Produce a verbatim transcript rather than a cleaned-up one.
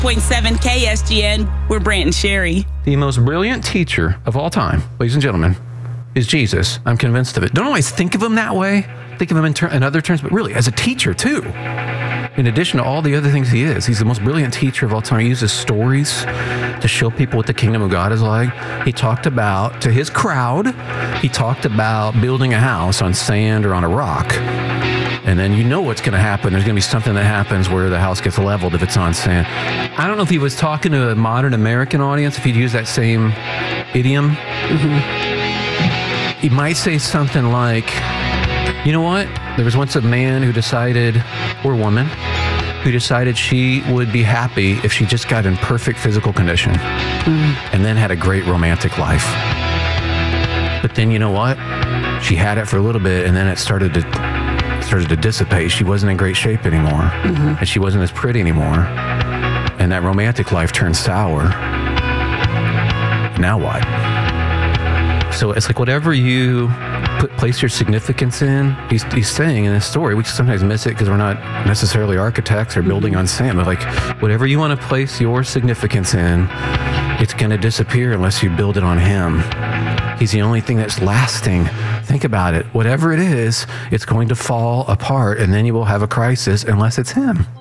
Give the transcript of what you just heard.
point seven K S G N, we're Brant and Sherry. The most brilliant teacher of all time, ladies and gentlemen, is Jesus. I'm convinced of it. Don't always think of him that way. Think of him in, ter- in other terms, but really as a teacher too. In addition to all the other things he is, he's the most brilliant teacher of all time. He uses stories to show people what the kingdom of God is like. He talked about, to his crowd, he talked about building a house on sand or on a rock. And then you know what's going to happen. There's going to be something that happens where the house gets leveled if it's on sand. I don't know if he was talking to a modern American audience, if he'd use that same idiom. Mm-hmm. He might say something like, you know what? There was once a man who decided, or woman, who decided she would be happy if she just got in perfect physical condition mm. and then had a great romantic life. But then you know what? She had it for a little bit and then it started to started to dissipate. She wasn't in great shape anymore mm-hmm. and she wasn't as pretty anymore. And that romantic life turned sour. Now what? So it's like whatever you put, place your significance in, he's, he's saying in this story, we sometimes miss it because we're not necessarily architects or building on sand, but like whatever you want to place your significance in, it's going to disappear unless you build it on him. He's the only thing that's lasting. Think about it. Whatever it is, it's going to fall apart and then you will have a crisis unless it's him.